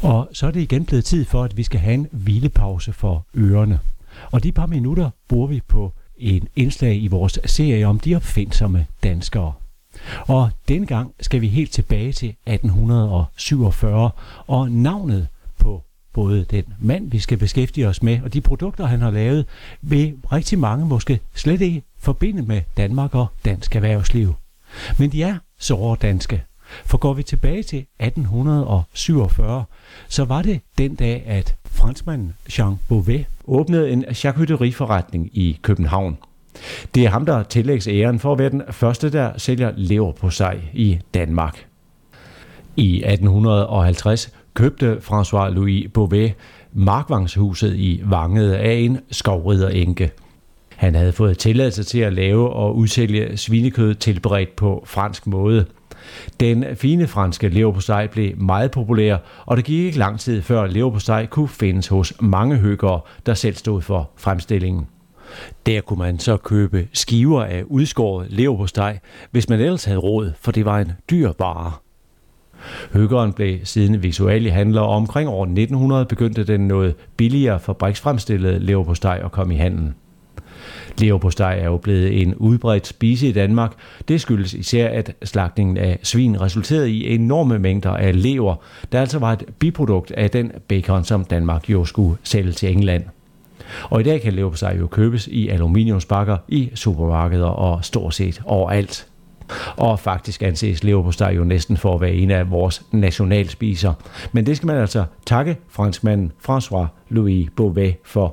Og så er det igen blevet tid for, at vi skal have en hvilepause for ørerne. Og de par minutter bruger vi på en indslag i vores serie om de opfindsomme danskere. Og denne gang skal vi helt tilbage til 1847, og navnet på både den mand, vi skal beskæftige os med, og de produkter, han har lavet, vil rigtig mange måske slet ikke forbinde med Danmark og dansk erhvervsliv. Men de er såre danske. For går vi tilbage til 1847, så var det den dag, at franskmanden Jean Beauvais åbnede en charcuterieforretning i København. Det er ham, der tillægges æren for at være den første, der sælger leverpostej i Danmark. I 1850 købte François-Louis Beauvais Markvangshuset i Vangede af en skovriderenke. Han havde fået tilladelse til at lave og udsælge svinekød tilberedt på fransk måde. Den fine franske leverpostej blev meget populær, og det gik ikke lang tid før leverpostej kunne findes hos mange høkere, der selv stod for fremstillingen. Der kunne man så købe skiver af udskåret leverpostej, hvis man ellers havde råd, for det var en dyr vare. Høkeren blev siden visualiehandler, og omkring år 1900 begyndte den noget billigere fabriksfremstillede leverpostej at komme i handel. Leverpostej er jo blevet en udbredt spise i Danmark. Det skyldes især, at slagtningen af svin resulterede i enorme mængder af lever, der altså var et biprodukt af den bacon, som Danmark jo skulle sælge til England. Og i dag kan leverpostej jo købes i aluminiumspakker i supermarkeder og stort set overalt. Og faktisk anses leverpostej jo næsten for at være en af vores nationalspiser. Men det skal man altså takke franskmanden François-Louis Beauvais for.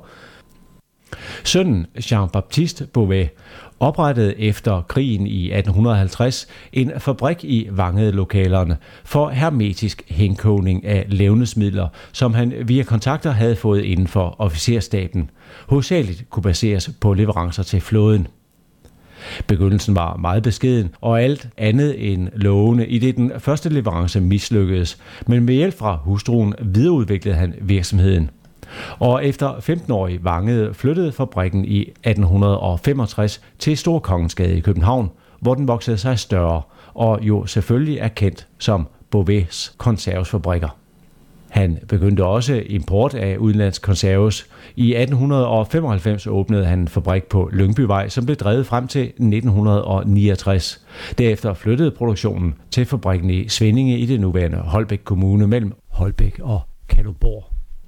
Sønnen Jean-Baptiste Beauvais oprettede efter krigen i 1850 en fabrik i Vangede-lokalerne for hermetisk henkogning af levnedsmidler, som han via kontakter havde fået inden for officerstaben. Hovedsageligt kunne baseres på leverancer til flåden. Begyndelsen var meget beskeden og alt andet end lovende, i det den første leverance mislykkedes, men med hjælp fra hustruen videreudviklede han virksomheden. Og efter 15 år i Vangede flyttede fabrikken i 1865 til Storkongensgade i København, hvor den voksede sig større og jo selvfølgelig er kendt som Beauvais konservesfabrikker. Han begyndte også import af udenlandsk konserves. I 1895 åbnede han en fabrik på Lyngbyvej, som blev drevet frem til 1969. Derefter flyttede produktionen til fabrikken i Svindinge i det nuværende Holbæk Kommune mellem Holbæk og Kalundborg.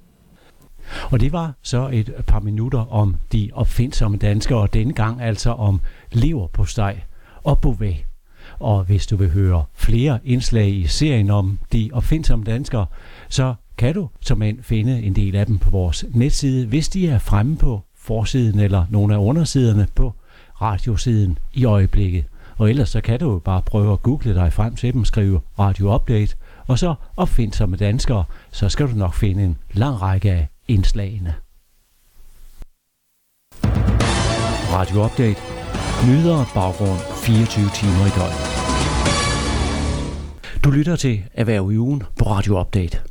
Og det var så et par minutter om de opfindsomme danskere, og denne gang altså om leverpostej og Beauvais. Og hvis du vil høre flere indslag i serien om de opfindsomme danskere, så kan du som end finde en del af dem på vores netside, hvis de er fremme på forsiden eller nogle af undersiderne på radiosiden i øjeblikket. Og ellers så kan du bare prøve at google dig frem til dem, skrive Radio Update, og så opfindsomme danskere, så skal du nok finde en lang række af indslagene. Radio Update. Nyheder og baggrund 24 timer i døgnet. Du lytter til Erhverv i ugen på Radio Update.